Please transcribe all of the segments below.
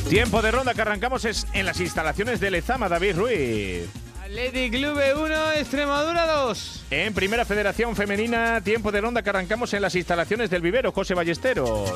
Tiempo de ronda que arrancamos en las instalaciones de Lezama, David Ruiz. Athletic Club 1, Extremadura 2. En Primera Federación Femenina, tiempo de ronda que arrancamos en las instalaciones del Vivero, José Ballesteros.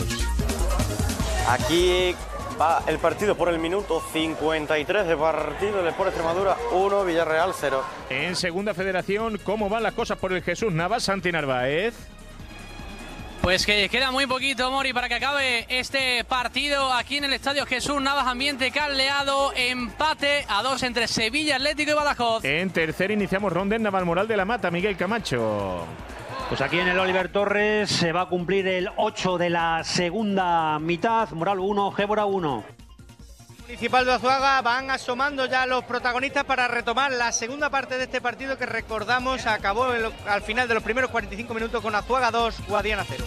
Aquí va el partido por el minuto 53 de partido. El Sport Extremadura 1, Villarreal 0. En Segunda Federación, ¿cómo van las cosas por el Jesús Navas, Santi Narváez? Pues que queda muy poquito, Mori, para que acabe este partido aquí en el Estadio Jesús Navas, ambiente caldeado, empate a 2 entre Sevilla Atlético y Badajoz. En tercera iniciamos ronda en Navalmoral de la Mata, Miguel Camacho. Pues aquí en el Oliver Torres se va a cumplir el 8 de la segunda mitad, Moral 1, Gébora 1. Municipal de Azuaga van asomando ya los protagonistas para retomar la segunda parte de este partido que recordamos acabó al final de los primeros 45 minutos con Azuaga 2, Guadiana 0.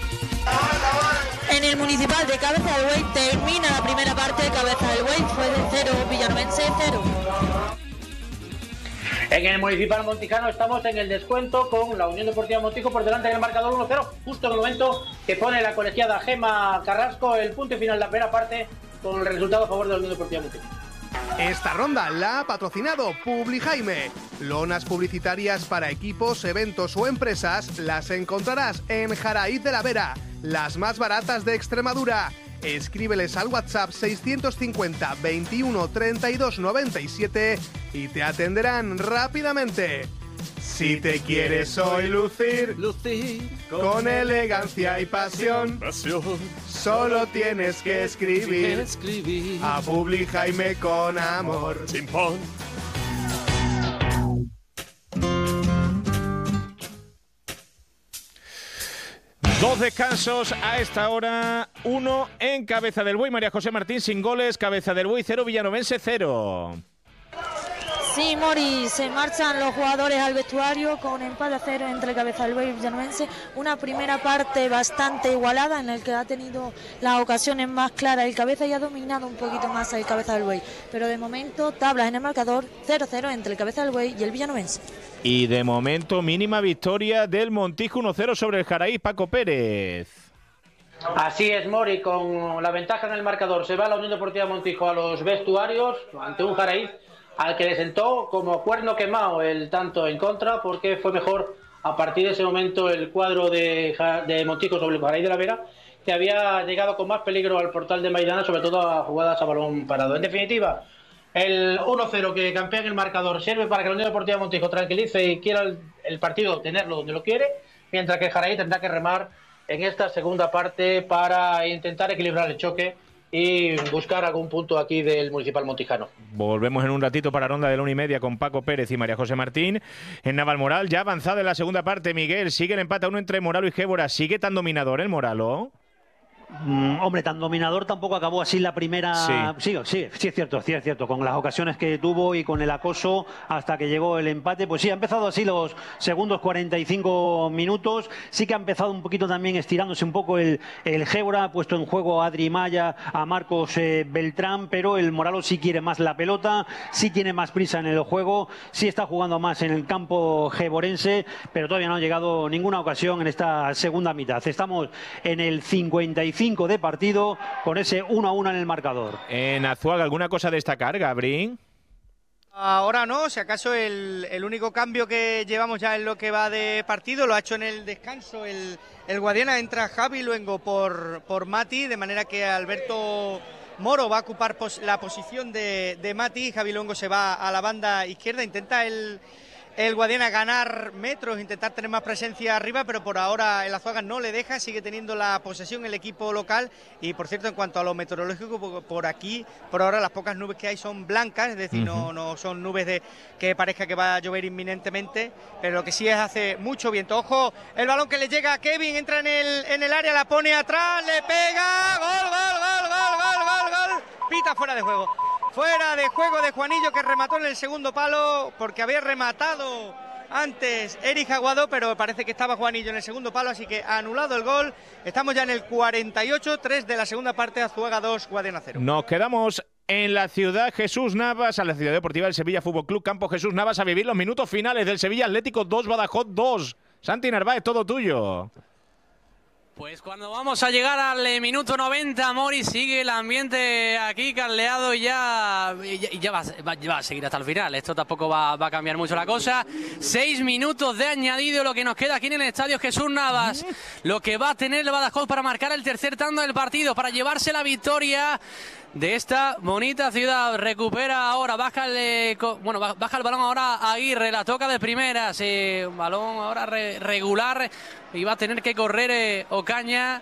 En el Municipal de Cabeza del Buey termina la primera parte. Cabeza del Buey fue de 0, Villanovense 0. En el Municipal Montijano estamos en el descuento con la Unión Deportiva Montijo por delante del marcador 1-0, justo en el momento que pone la colegiada Gema Carrasco el punto final de la primera parte con el resultado a favor de la Unión Deportiva Montijo. Esta ronda la ha patrocinado Publijaime. Lonas publicitarias para equipos, eventos o empresas las encontrarás en Jaraíz de la Vera, las más baratas de Extremadura. Escríbeles al WhatsApp 650 21 32 97 y te atenderán rápidamente. Si te quieres hoy lucir con elegancia y pasión, solo tienes que escribir a Publijaime con amor. Chimpón. Dos descansos a esta hora, uno en Cabeza del Buey, María José Martín sin goles, Cabeza del Buey 0, Villanovense 0. Sí, Mori, se marchan los jugadores al vestuario con empate a 0 entre Cabeza del Buey y Villanovense. Una primera parte bastante igualada en la que ha tenido las ocasiones más claras el Cabeza y ha dominado un poquito más el Cabeza del Buey. Pero de momento, tablas en el marcador 0-0 entre el Cabeza del Buey y el Villanovense. Y de momento, mínima victoria del Montijo 1-0 sobre el Jaraíz, Paco Pérez. Así es, Mori, con la ventaja en el marcador. Se va la Unión Deportiva Montijo a los vestuarios ante un Jaraíz al que le sentó como cuerno quemado el tanto en contra, porque fue mejor a partir de ese momento el cuadro de Montijo sobre el Jaraíz de la Vera, que había llegado con más peligro al portal de Maidana, sobre todo a jugadas a balón parado. En definitiva, el 1-0 que campea en el marcador sirve para que la Unión Deportiva Montijo tranquilice y quiera el partido tenerlo donde lo quiere, mientras que el Jaraíz tendrá que remar en esta segunda parte para intentar equilibrar el choque y buscar algún punto aquí del Municipal Montijano. Volvemos en un ratito para ronda de la 1:30 con Paco Pérez y María José Martín. En Navalmoral, ya avanzada en la segunda parte, Miguel, sigue el empate a 1 entre Moralo y Gébora. ¿Sigue tan dominador el Moralo? Hombre, tan dominador tampoco acabó así la primera. Sí, es cierto. Con las ocasiones que tuvo y con el acoso hasta que llegó el empate, pues sí, ha empezado así los segundos 45 minutos. Sí que ha empezado un poquito también estirándose un poco el Gébora, ha puesto en juego a Adri Maya, a Marcos Beltrán, pero el Moralo sí quiere más la pelota, sí tiene más prisa en el juego, sí está jugando más en el campo geborense, pero todavía no ha llegado ninguna ocasión en esta segunda mitad. Estamos en el 55 de partido con ese 1-1 en el marcador. En Azuaga, ¿alguna cosa a destacar, Gabrín? Ahora no, si acaso el único cambio que llevamos ya en lo que va de partido lo ha hecho en el descanso el Guadiana, entra Javi Luengo por Mati, de manera que Alberto Moro va a ocupar la posición de Mati. Javi Luengo se va a la banda izquierda, intenta el Guadiana ganar metros, intentar tener más presencia arriba, pero por ahora el Azuaga no le deja, sigue teniendo la posesión el equipo local. Y por cierto, en cuanto a lo meteorológico, por aquí, por ahora las pocas nubes que hay son blancas, es decir, no son nubes de que parezca que va a llover inminentemente, pero lo que sí es hace mucho viento. Ojo, el balón que le llega a Kevin, entra en el área, la pone atrás, le pega, gol, pita fuera de juego. Fuera de juego de Juanillo, que remató en el segundo palo, porque había rematado antes Eric Aguado, pero parece que estaba Juanillo en el segundo palo, así que ha anulado el gol. Estamos ya en el 48, 3 de la segunda parte, Azuaga 2, Guadiana 0. Nos quedamos en la ciudad Jesús Navas, a la ciudad deportiva del Sevilla Fútbol Club, Campo Jesús Navas, a vivir los minutos finales del Sevilla Atlético 2, Badajoz 2. Santi Narváez, todo tuyo. Pues cuando vamos a llegar al minuto 90, Mori, sigue el ambiente aquí caldeado y ya va a seguir hasta el final. Esto tampoco va a cambiar mucho la cosa. 6 minutos de añadido lo que nos queda aquí en el estadio Jesús Navas. Lo que va a tener el Badajoz para marcar el tercer tanto del partido, para llevarse la victoria de esta bonita ciudad. Recupera ahora, baja el balón ahora Aguirre, la toca de primeras, balón ahora regular y va a tener que correr Ocaña.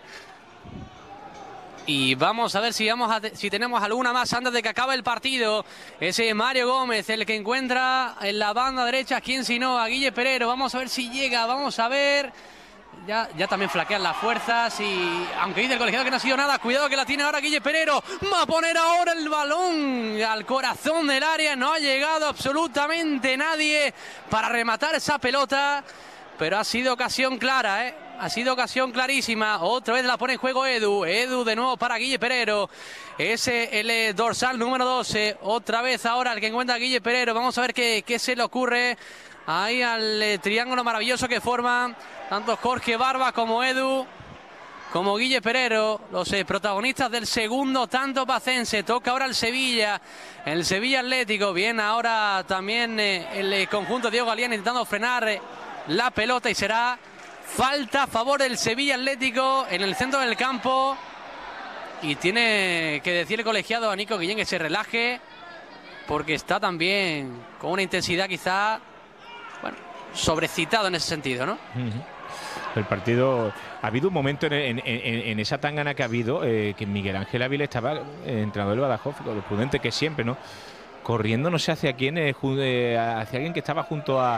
Y vamos a ver si tenemos alguna más antes de que acabe el partido. Ese Mario Gómez, el que encuentra en la banda derecha, quién si no, a Guille Perero. Vamos a ver si llega, vamos a ver. Ya también flaquean las fuerzas y aunque dice el colegiado que no ha sido nada, cuidado que la tiene ahora Guille Perero. Va a poner ahora el balón al corazón del área. No ha llegado absolutamente nadie para rematar esa pelota, pero ha sido ocasión clara, ha sido ocasión clarísima. Otra vez la pone en juego Edu de nuevo para Guille Perero. Ese el dorsal número 12. Otra vez ahora el que encuentra a Guille Perero. Vamos a ver qué se le ocurre ahí al triángulo maravilloso que forman tanto Jorge Barba como Edu, como Guille Perero, los protagonistas del segundo tanto pacense. Toca ahora el Sevilla Atlético. Bien ahora también el conjunto Diego Galeán intentando frenar la pelota y será falta a favor del Sevilla Atlético en el centro del campo. Y tiene que decir el colegiado a Nico Guillén que se relaje, porque está también con una intensidad quizá, sobrecitado en ese sentido, ¿no? El partido, ha habido un momento en esa tangana que ha habido, que Miguel Ángel Ávila estaba, entrenador del Badajoz, lo prudente que siempre, ¿no? Corriendo no sé hacia quién, hacia alguien que estaba junto a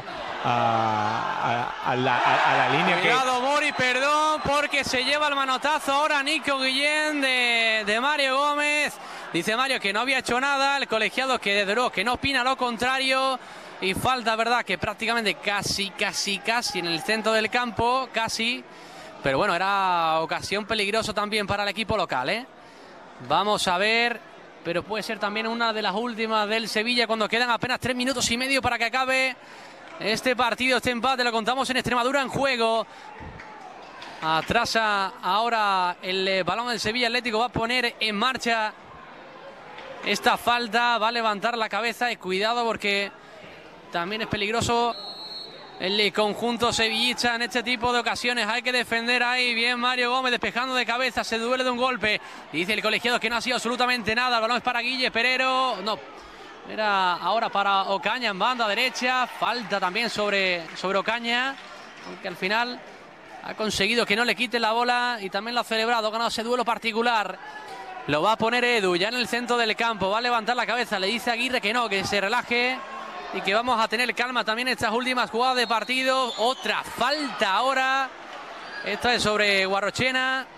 la línea. Cuidado, Mori, perdón, porque se lleva el manotazo ahora Nico Guillén de Mario Gómez. Dice Mario que no había hecho nada, el colegiado que desde luego que no opina lo contrario. Y falta, verdad, que prácticamente casi en el centro del campo, casi. Pero bueno, era ocasión peligrosa también para el equipo local, Vamos a ver, pero puede ser también una de las últimas del Sevilla cuando quedan apenas 3 minutos y medio para que acabe este partido, este empate. Lo contamos en Extremadura en juego. Atrasa ahora el balón del Sevilla Atlético, va a poner en marcha esta falta, va a levantar la cabeza y cuidado porque también es peligroso el conjunto sevillista en este tipo de ocasiones. Hay que defender ahí. Bien Mario Gómez despejando de cabeza. Se duele de un golpe. Dice el colegiado que no ha sido absolutamente nada. El balón es para Guille Perero. No. Era ahora para Ocaña en banda derecha. Falta también sobre Ocaña. Aunque al final ha conseguido que no le quite la bola. Y también lo ha celebrado. Ha ganado ese duelo particular. Lo va a poner Edu ya en el centro del campo. Va a levantar la cabeza. Le dice a Aguirre que no, que se relaje. Y que vamos a tener calma también en estas últimas jugadas de partido. Otra falta ahora. Esta es sobre Guarrochena.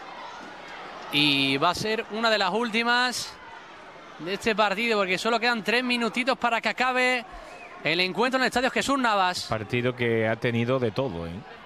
Y va a ser una de las últimas de este partido, porque solo quedan 3 minutitos para que acabe el encuentro en el estadio Jesús Navas. Partido que ha tenido de todo,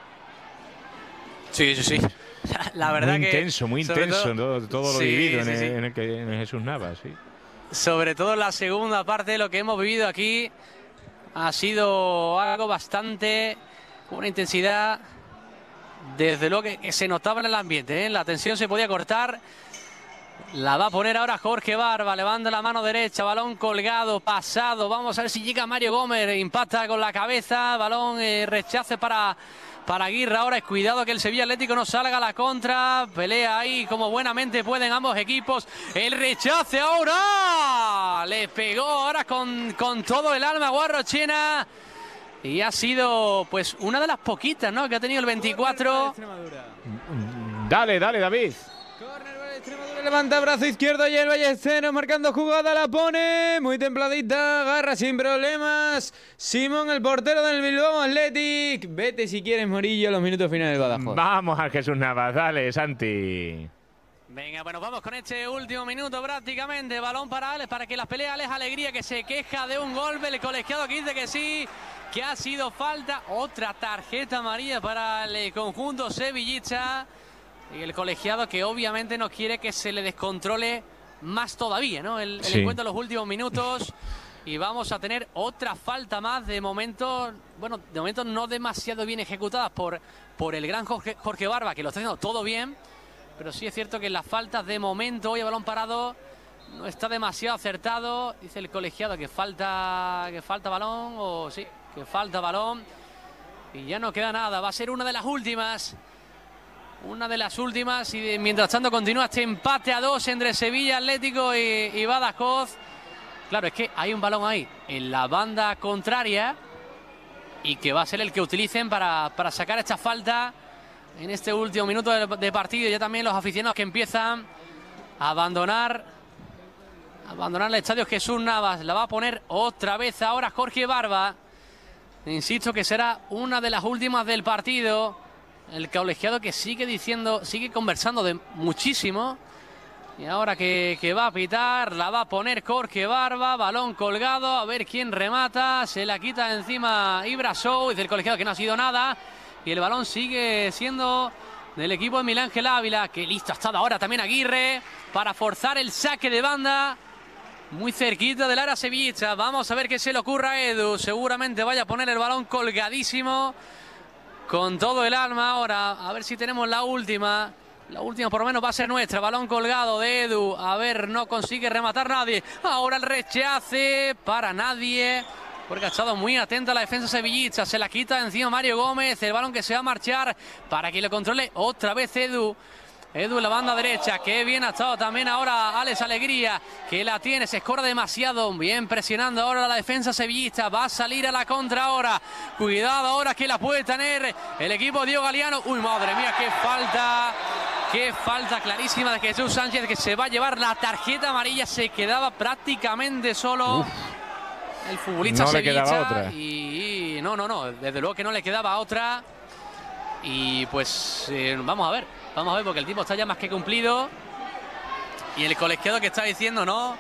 Sí. La verdad muy que intenso, todo lo vivido en el Jesús Navas, sí. Sobre todo la segunda parte, lo que hemos vivido aquí ha sido algo bastante, con una intensidad, desde luego que se notaba en el ambiente, La tensión se podía cortar. La va a poner ahora Jorge Barba, levanta la mano derecha, balón colgado, pasado. Vamos a ver si llega Mario Gómez, impacta con la cabeza, balón rechace para Aguirre ahora. Cuidado que el Sevilla Atlético no salga a la contra. Pelea ahí como buenamente pueden ambos equipos. El rechace ahora. Le pegó ahora con todo el alma Guarrochena. Y ha sido pues una de las poquitas, que ha tenido el 24. Dale, David. Levanta brazo izquierdo y el Ballesteros marcando jugada, la pone muy templadita, agarra sin problemas Simón, el portero del Bilbao Athletic. Vete si quieres, Morillo, los minutos finales del Badajoz. Vamos al Jesús Navas, dale, Santi. Venga, bueno, vamos con este último minuto prácticamente. Balón para Alex, para que las peleas Alex Alegría, que se queja de un golpe. El colegiado que dice que sí, que ha sido falta. Otra tarjeta amarilla para el conjunto sevillista. Y el colegiado que obviamente no quiere que se le descontrole más todavía, El encuentro en los últimos minutos. Y vamos a tener otra falta más de momento, bueno, de momento no demasiado bien ejecutadas por el gran Jorge Barba, que lo está haciendo todo bien. Pero sí es cierto que las faltas de momento, hoy a balón parado, no está demasiado acertado. Dice el colegiado que falta balón, o sí, que falta balón. Y ya no queda nada, va a ser una de las últimas. Una de las últimas, y mientras tanto continúa este empate a 2 entre Sevilla Atlético y Badajoz. Claro, es que hay un balón ahí en la banda contraria y que va a ser el que utilicen para sacar esta falta en este último minuto de partido. Ya también los aficionados que empiezan a abandonar el estadio Jesús Navas. La va a poner otra vez ahora Jorge Barba. Insisto que será una de las últimas del partido. El colegiado que sigue conversando de muchísimo. Y ahora que va a pitar, la va a poner Jorge Barba. Balón colgado, a ver quién remata. Se la quita encima Ibrasou. Dice el colegiado que no ha sido nada. Y el balón sigue siendo del equipo de Miguel Ángel Ávila. Que listo ha estado ahora también Aguirre para forzar el saque de banda. Muy cerquita del área sevillista. Vamos a ver qué se le ocurra a Edu. Seguramente vaya a poner el balón colgadísimo con todo el alma. Ahora a ver si tenemos la última. La última por lo menos va a ser nuestra. Balón colgado de Edu. A ver, no consigue rematar nadie. Ahora el rechace para nadie, porque ha estado muy atenta la defensa sevillista. Se la quita encima Mario Gómez. El balón que se va a marchar para que lo controle otra vez Edu. Edu en la banda derecha. Qué bien ha estado también ahora Alex Alegría, que la tiene, se escora demasiado. Bien presionando ahora la defensa sevillista. Va a salir a la contra ahora. Cuidado ahora que la puede tener el equipo Diego Galeano. Uy, madre mía, qué falta. Qué falta clarísima de Jesús Sánchez, que se va a llevar la tarjeta amarilla. Se quedaba prácticamente solo. Uf. El futbolista no sevillista. Le quedaba otra. Y no, desde luego que no le quedaba otra. Y pues vamos a ver, porque el tiempo está ya más que cumplido. Y el colegiado que está diciendo no.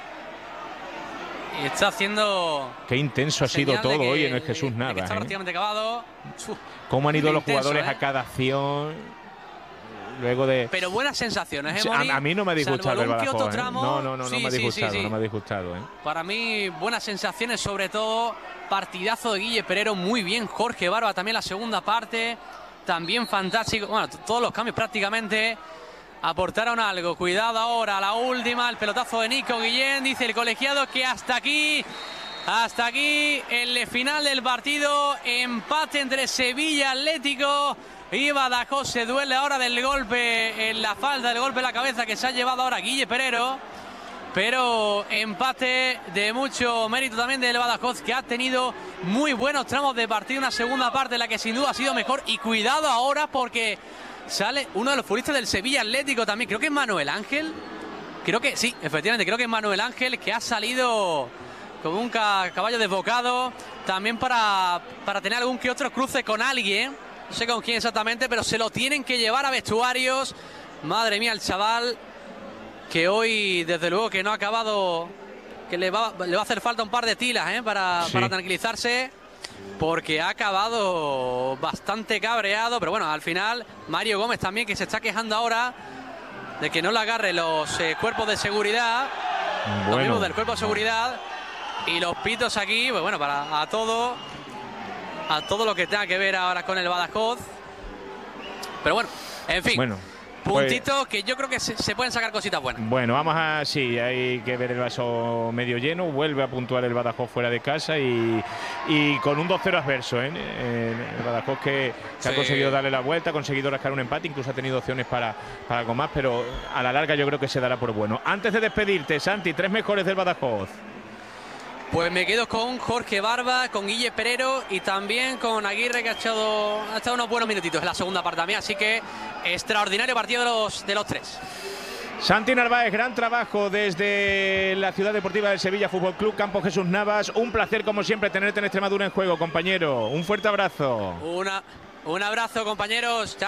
Y está haciendo. Qué intenso ha sido todo hoy en el Jesús Navas. Está prácticamente acabado. Cómo han ido los jugadores a cada acción. Luego de... Pero buenas sensaciones, a mí no me ha disgustado el Badajoz. Tramo, no me ha disgustado, no me ha disgustado. Para mí, buenas sensaciones, sobre todo partidazo de Guille Perero, muy bien Jorge Barba también la segunda parte, también fantástico. Bueno, todos los cambios prácticamente aportaron algo. Cuidado ahora, la última, el pelotazo de Nico Guillén, dice el colegiado que hasta aquí el final del partido, empate entre Sevilla Atlético y Badajoz. Se duele ahora del golpe en la falda, del golpe en la cabeza que se ha llevado ahora Guille Perero. Pero empate de mucho mérito también del Badajoz, que ha tenido muy buenos tramos de partido. Una segunda parte en la que sin duda ha sido mejor. Y cuidado ahora porque sale uno de los futbolistas del Sevilla Atlético también. Creo que es Manuel Ángel. Creo que sí, efectivamente, creo que es Manuel Ángel, que ha salido como un caballo desbocado. También para tener algún que otro cruce con alguien. No sé con quién exactamente, pero se lo tienen que llevar a vestuarios. Madre mía, el chaval, que hoy desde luego que no ha acabado, que le va a hacer falta un par de tilas para tranquilizarse, porque ha acabado bastante cabreado. Pero bueno, al final Mario Gómez también, que se está quejando ahora de que no le agarre los cuerpos de seguridad, los mismos del cuerpo de seguridad, y los pitos aquí, pues bueno, para a todo lo que tenga que ver ahora con el Badajoz. Pero bueno, en fin, puntitos que yo creo que se pueden sacar cositas buenas. Bueno, sí, hay que ver el vaso medio lleno. Vuelve a puntuar el Badajoz fuera de casa y con un 2-0 adverso. El Badajoz que ha conseguido darle la vuelta, ha conseguido rascar un empate, incluso ha tenido opciones para algo más, pero a la larga yo creo que se dará por bueno. Antes de despedirte, Santi, 3 mejores del Badajoz. Pues me quedo con Jorge Barba, con Guille Perero y también con Aguirre, que ha estado unos buenos minutitos en la segunda parte también. Así que extraordinario partido de los tres. Santi Narváez, gran trabajo desde la Ciudad Deportiva del Sevilla Fútbol Club, Campo Jesús Navas. Un placer, como siempre, tenerte en Extremadura en Juego, compañero. Un fuerte abrazo. Un abrazo, compañeros. Chao.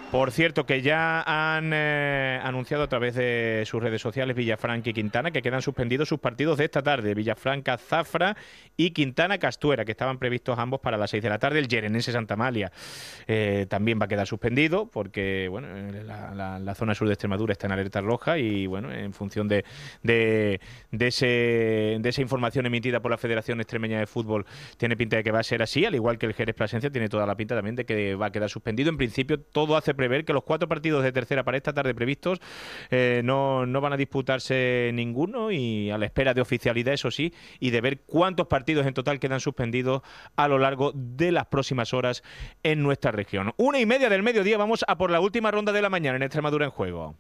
Por cierto, que ya han anunciado a través de sus redes sociales Villafranca y Quintana que quedan suspendidos sus partidos de esta tarde. Villafranca Zafra y Quintana Castuera, que estaban previstos ambos para las 6 de la tarde. El Llerenense Santa Amalia también va a quedar suspendido porque bueno, la zona sur de Extremadura está en alerta roja y bueno, en función de esa información emitida por la Federación Extremeña de Fútbol tiene pinta de que va a ser así, al igual que el Jerez Plasencia tiene toda la pinta también de que va a quedar suspendido. En principio todo hace prever que los 4 partidos de tercera para esta tarde previstos no van a disputarse ninguno y a la espera de oficialidad, eso sí, y de ver cuántos partidos en total quedan suspendidos a lo largo de las próximas horas en nuestra región. 1:30 del mediodía, vamos a por la última ronda de la mañana en Extremadura en Juego.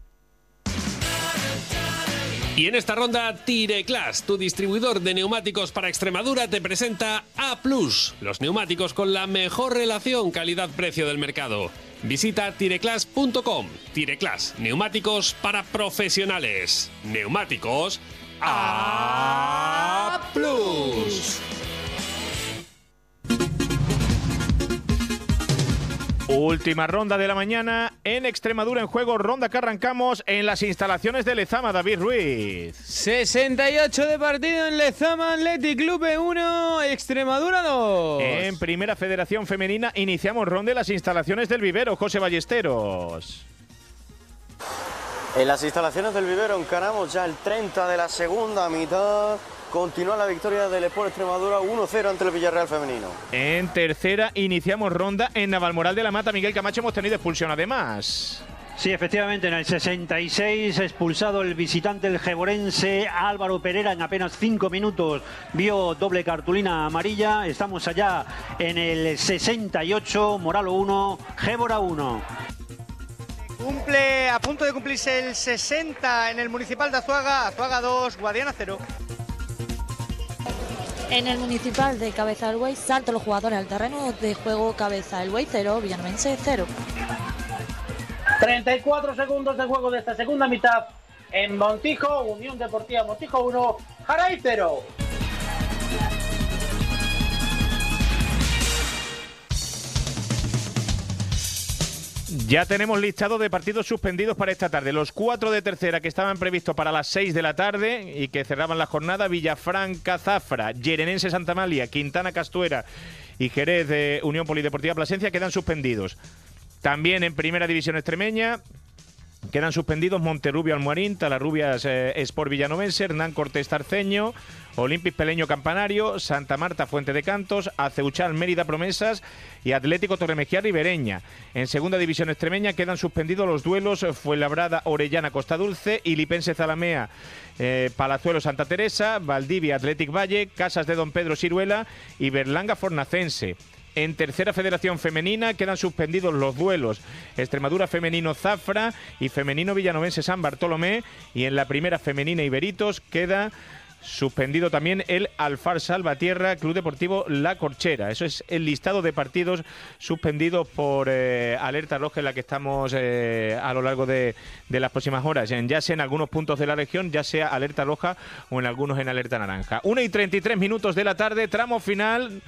Y en esta ronda, Tireclass, tu distribuidor de neumáticos para Extremadura, te presenta A+, los neumáticos con la mejor relación calidad-precio del mercado. Visita tireclass.com. Tireclass, neumáticos para profesionales. Neumáticos A+. Última ronda de la mañana en Extremadura en Juego, ronda que arrancamos en las instalaciones de Lezama. David Ruiz. 68 de partido en Lezama, Athletic Club 1, Extremadura 2. En Primera Federación Femenina iniciamos ronda en las instalaciones del Vivero. José Ballesteros. En las instalaciones del Vivero encaramos ya el 30 de la segunda mitad. Continúa la victoria del Sport Extremadura 1-0 ante el Villarreal femenino. En tercera iniciamos ronda en Navalmoral de la Mata. Miguel Camacho, hemos tenido expulsión además. Sí, efectivamente, en el 66 expulsado el visitante el gevorense Álvaro Pereira en apenas 5 minutos. Vio doble cartulina amarilla. Estamos allá en el 68, Moralo 1, Gébora 1. Cumple, a punto de cumplirse el 60 en el Municipal de Azuaga, Azuaga 2, Guadiana 0. En el Municipal de Cabeza del Buey saltan los jugadores al terreno de juego. Cabeza del Buey 0, Villanovense 0. 34 segundos de juego de esta segunda mitad en Montijo, Unión Deportiva Montijo 1, Jaraíz 0. Ya tenemos listado de partidos suspendidos para esta tarde. Los 4 de tercera que estaban previstos para las 6 de la tarde y que cerraban la jornada: Villafranca Zafra, Llerenense Santa Amalia, Quintana Castuera y Jerez de Unión Polideportiva Plasencia quedan suspendidos. También en Primera División Extremeña quedan suspendidos Monterrubio Almoharín, Talarrubias Sport Villanovense, Hernán Cortés Tarceño, Olympic Peleño Campanario, Santa Marta Fuente de Cantos, Aceuchal Mérida Promesas y Atlético Torremejía Ribereña. En Segunda División Extremeña quedan suspendidos los duelos Fuenlabrada Orellana Costa Dulce, Ilipense Zalamea Palazuelo Santa Teresa, Valdivia Athletic Valle, Casas de Don Pedro Ciruela y Berlanga Fornacense. En Tercera Federación Femenina quedan suspendidos los duelos Extremadura Femenino Zafra y Femenino Villanovense San Bartolomé, y en la Primera Femenina Iberitos queda suspendido también el Alfar Salvatierra Club Deportivo La Corchera. Eso es el listado de partidos suspendidos por alerta roja en la que estamos a lo largo de las próximas horas, ya sea en algunos puntos de la región, ya sea alerta roja o en algunos en alerta naranja. 1:33 de la tarde, tramo final,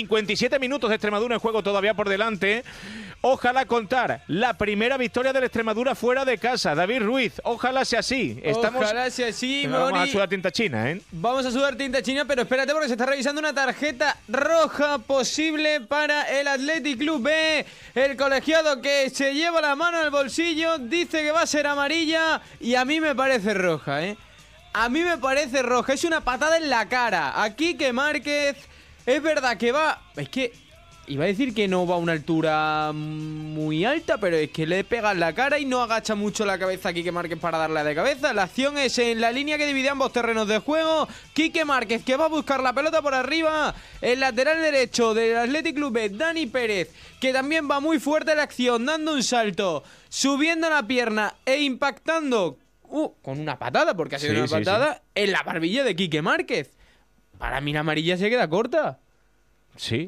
57 minutos de Extremadura en juego todavía por delante. Ojalá contar la primera victoria de la Extremadura fuera de casa. David Ruiz, ojalá sea así. Ojalá sea así, vamos a sudar tinta china, ¿eh? Vamos a sudar tinta china, pero espérate porque se está revisando una tarjeta roja posible para el Athletic Club B. El colegiado que se lleva la mano al bolsillo dice que va a ser amarilla y a mí me parece roja, ¿eh? A mí me parece roja, es una patada en la cara. A Quique Márquez, es verdad que va... Es que iba a decir que no va a una altura muy alta, pero es que le pega en la cara y no agacha mucho la cabeza a Quique Márquez para darle de cabeza. La acción es en la línea que divide ambos terrenos de juego. Quique Márquez que va a buscar la pelota por arriba. El lateral derecho del Athletic Club B, Dani Pérez, que también va muy fuerte en la acción, dando un salto, subiendo la pierna e impactando con una patada, porque ha sido una patada en la barbilla de Quique Márquez. Para mí la amarilla se queda corta. Sí.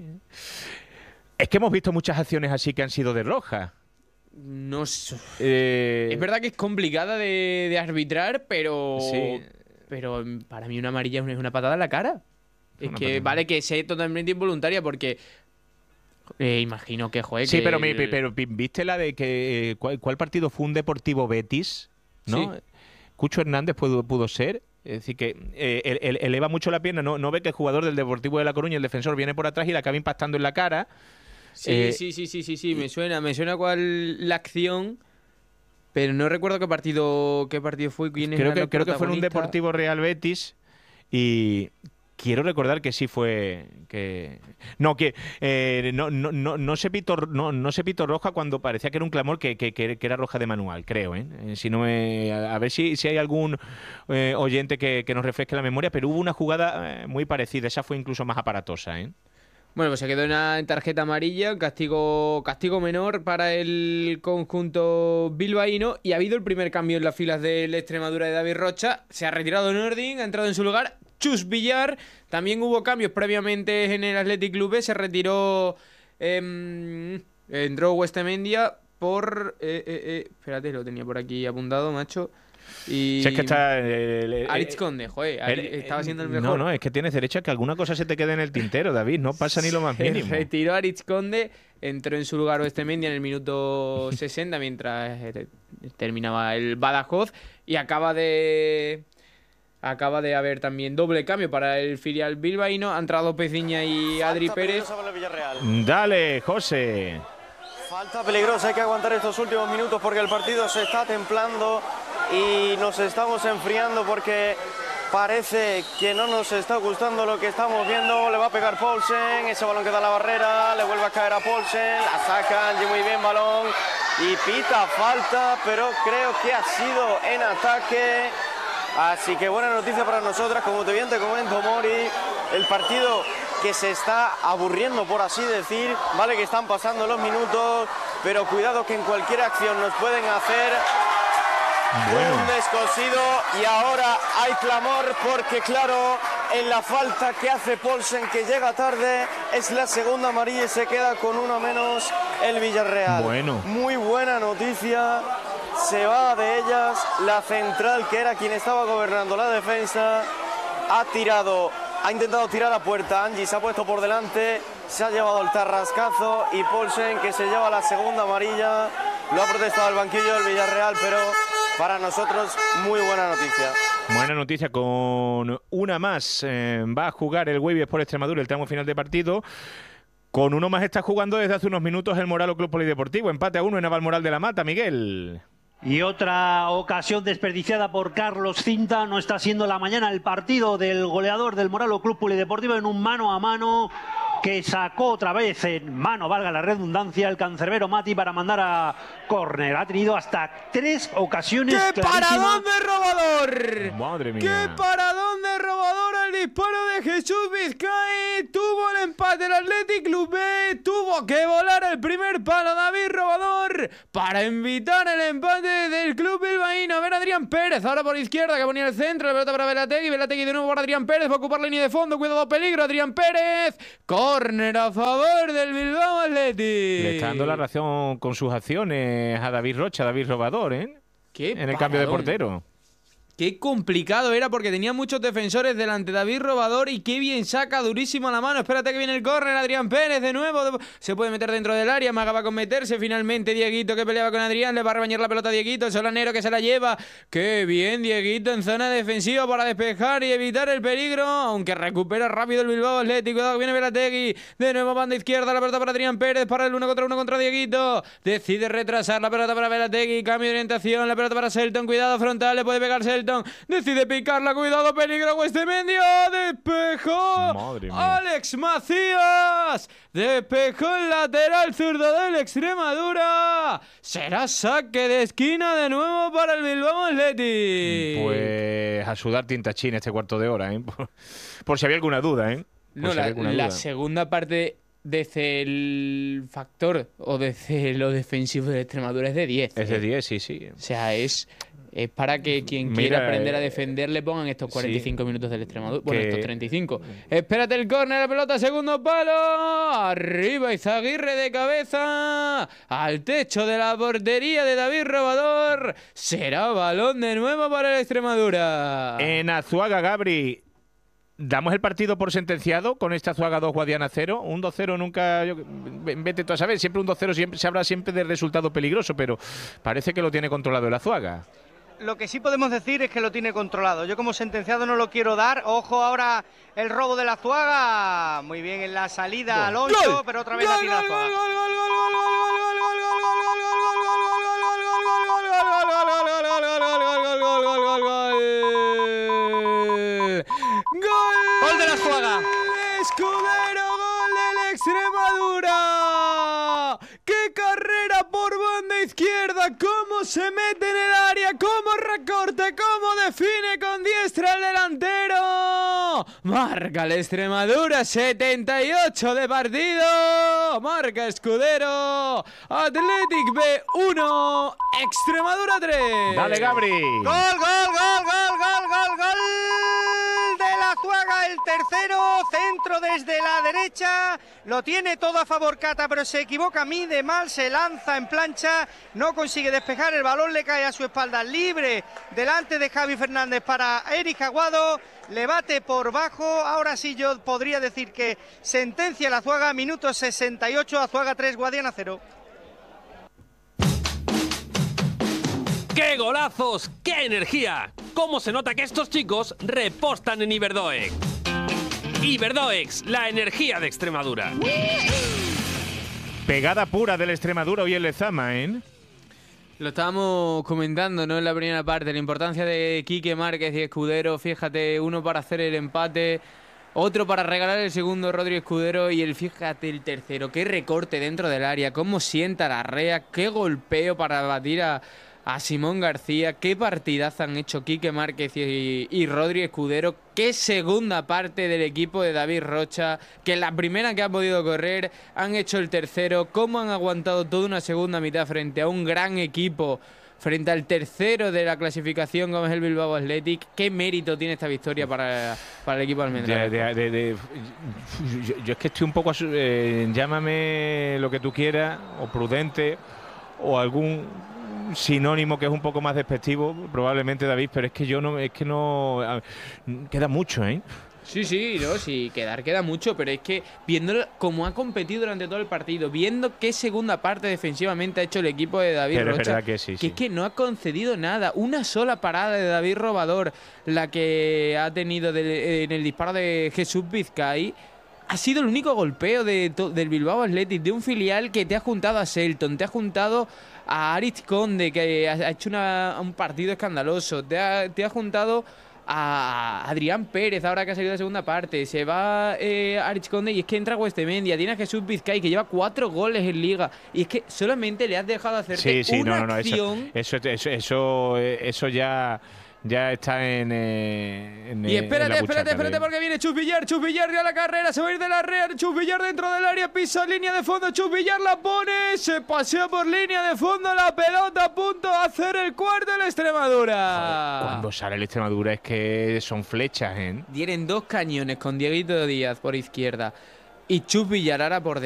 Es que hemos visto muchas acciones así que han sido de roja. No sé. Es verdad que es complicada de arbitrar, pero... Sí. Pero para mí una amarilla es una patada en la cara. Es que vale que sea totalmente involuntaria porque Imagino que, joder. Sí, que pero ¿viste la de que cuál partido fue un Deportivo Betis? ¿No? Sí. Cucho Hernández pudo ser. Es decir, que eleva mucho la pierna, no ve que el jugador del Deportivo de La Coruña, el defensor, viene por atrás y le acaba impactando en la cara. Sí, me suena cuál la acción, pero no recuerdo qué partido fue. Creo que fue en un Deportivo Real Betis y quiero recordar que sí fue no se pitó roja cuando parecía que era un clamor que era roja de manual, creo, si no a ver si hay algún oyente que nos refresque la memoria, pero hubo una jugada muy parecida, esa fue incluso más aparatosa, Bueno, pues se quedó en tarjeta amarilla, castigo menor para el conjunto bilbaíno, y ha habido el primer cambio en las filas del Extremadura de David Rocha. Se ha retirado Nordin, ha entrado en su lugar Chus Villar. También hubo cambios previamente en el Athletic Club. Se retiró entró Westemendia por espérate, lo tenía por aquí apuntado, macho. Y si es que está Aritz Conde, joder, estaba siendo el mejor. No, es que tienes derecho a que alguna cosa se te quede en el tintero, David, no pasa ni lo más mínimo. Retiró Aritz Conde, entró en su lugar Westemendia en el minuto 60 mientras terminaba el Badajoz, y acaba de haber también doble cambio para el filial bilbaíno. Han entrado Peciña y Adri Pérez. Dale, José. Falta peligrosa, hay que aguantar estos últimos minutos porque el partido se está templando y nos estamos enfriando porque parece que no nos está gustando lo que estamos viendo. Le va a pegar Poulsen, ese balón que da la barrera, le vuelve a caer a Poulsen, la sacan, muy bien balón y pita falta, pero creo que ha sido en ataque. Así que buena noticia para nosotras, como bien te comento, Mori, el partido que se está aburriendo, por así decir, vale que están pasando los minutos, pero cuidado que en cualquier acción nos pueden hacer un descosido, y ahora hay clamor porque claro, en la falta que hace Poulsen, que llega tarde, es la segunda amarilla y se queda con uno menos el Villarreal. Muy buena noticia. Se va de ellas la central, que era quien estaba gobernando la defensa. Ha intentado tirar a puerta, Angie se ha puesto por delante, se ha llevado el tarrascazo, y Poulsen, que se lleva la segunda amarilla, lo ha protestado el banquillo del Villarreal, pero para nosotros muy buena noticia. Buena noticia, con una más va a jugar el Wavy Sport Extremadura el tramo final de partido. Con uno más está jugando desde hace unos minutos el Moralo Club Polideportivo. Empate a 1 en Navalmoral de la Mata, Miguel. Y otra ocasión desperdiciada por Carlos Cinta. No está siendo la mañana el partido del goleador del Moralo Club Polideportivo en un mano a mano que sacó otra vez en mano, valga la redundancia, el cancerbero Mati para mandar a córner. Ha tenido hasta 3 ocasiones ¡qué paradón de robador! ¡Madre mía! ¡Qué paradón de robador! El disparo de Jesús Vizcay. Tuvo el empate el Athletic Club B. Tuvo que volar el primer palo David Robador para invitar el empate del club bilbaíno. A ver, Adrián Pérez ahora por izquierda, que ponía el centro. La pelota para Velategui de nuevo para Adrián Pérez. Va a ocupar la línea de fondo. Cuidado, peligro. Adrián Pérez. Córner a favor del Bilbao Athletic. Le está dando la razón con sus acciones a David Rocha, David Robador, en el cambio de portero. Qué complicado era porque tenía muchos defensores delante de David Robador, y qué bien saca, durísimo a la mano. Espérate que viene el córner, Adrián Pérez de nuevo. Se puede meter dentro del área, Maga va a meterse finalmente. Dieguito, que peleaba con Adrián, le va a rebañar la pelota a Dieguito, el solanero que se la lleva. Qué bien Dieguito en zona defensiva para despejar y evitar el peligro, aunque recupera rápido el Bilbao Athletic. Cuidado que viene Velategui, de nuevo banda izquierda, la pelota para Adrián Pérez, para el 1 contra 1 contra Dieguito. Decide retrasar la pelota para Velategui, cambio de orientación, la pelota para Selton, cuidado frontal, le puede pegar Selton. Decide picarla, cuidado, peligro, Westemendia, despejó Alex Macías, despejó el lateral zurdo del Extremadura. Será saque de esquina de nuevo para el Bilbao Athletic. Pues a sudar tinta china este cuarto de hora, por si había alguna duda, No, la segunda parte desde el factor o desde lo defensivo de Extremadura es de 10. Es de 10, sí. O sea, es para que quien quiera aprender a defender le pongan estos 45 minutos del Extremadura. Bueno, estos 35. Espérate el córner, la pelota, segundo palo. Arriba Izaguirre de cabeza. Al techo de la portería de David Robador. Será balón de nuevo para el Extremadura. En Azuaga, Gabri. ¿Damos el partido por sentenciado con esta Azuaga 2, Guadiana 0? Un 2-0 nunca... vete tú a saber, siempre un 2-0 siempre, se habla siempre del resultado peligroso, pero parece que lo tiene controlado el Azuaga. Lo que sí podemos decir es que lo tiene controlado. Yo como sentenciado no lo quiero dar. Ojo ahora el robo de la Azuaga. Muy bien en la salida Alonso, pero otra vez la tira Azuaga. ¡Gol de la Azuaga! ¡Escudero, gol del Extremadura! ¡Qué carrera por banda izquierda! ¡Cómo se mete en el área! ¡Cómo recorta! ¿Cómo define con diestra el delantero? Marca el Extremadura, 78 de partido. Marca Escudero. Athletic B 1, Extremadura 3. Dale, Gabri. ¡Gol, gol, gol, gol, gol, gol, gol! Azuaga, el tercero, centro desde la derecha, lo tiene todo a favor Cata, pero se equivoca, mide mal, se lanza en plancha, no consigue despejar, el balón le cae a su espalda, libre delante de Javi Fernández para Eric Aguado, le bate por bajo. Ahora sí yo podría decir que sentencia la Azuaga, minuto 68, Azuaga 3, Guadiana 0. ¡Qué golazos! ¡Qué energía! ¿Cómo se nota que estos chicos repostan en Iberdoex? Iberdoex, la energía de Extremadura. Pegada pura del Extremadura hoy en Lezama, ¿eh? Lo estábamos comentando, ¿no?, en la primera parte, la importancia de Quique Márquez y Escudero. Fíjate, uno para hacer el empate, otro para regalar el segundo, Rodri Escudero, y fíjate el tercero. Qué recorte dentro del área, cómo sienta la rea, qué golpeo para batir a Simón García. Qué partidazo han hecho Quique Márquez y Rodri Escudero. Qué segunda parte del equipo de David Rocha, que en la primera que ha podido correr han hecho el tercero. Cómo han aguantado toda una segunda mitad frente a un gran equipo, frente al tercero de la clasificación como es el Bilbao Athletic. Qué mérito tiene esta victoria para el equipo almendraleño. Yo es que estoy un poco llámame lo que tú quieras, o prudente, o algún sinónimo que es un poco más despectivo, probablemente, David, pero es que queda mucho, ¿eh? Sí, queda mucho, pero es que viendo cómo ha competido durante todo el partido, viendo qué segunda parte defensivamente ha hecho el equipo de David Rocha, es verdad que sí. Es que no ha concedido nada, una sola parada de David Robador, la que ha tenido en el disparo de Jesús Vizcay. Ha sido el único golpeo del Bilbao Athletic, de un filial que te ha juntado a Selton, te ha juntado a Aritz Conde, que ha hecho un partido escandaloso, te ha juntado a Adrián Pérez, ahora que ha salido de segunda parte. Se va Aritz Conde y es que entra Westemendia, tiene a Jesús Vizcay, que lleva 4 goles en Liga, y es que solamente le has dejado hacerte una acción. Eso ya está y espérate, porque viene Chus Villar ya a la carrera, se va a ir de la red, Chus Villar dentro del área, pisa línea de fondo, Chus Villar la pone, se pasea por línea de fondo, la pelota a punto de hacer el cuarto de la Extremadura. Cuando sale el Extremadura es que son flechas, ¿eh? Tienen 2 cañones con Dieguito Díaz por izquierda y Chus Villar ahora por derecha.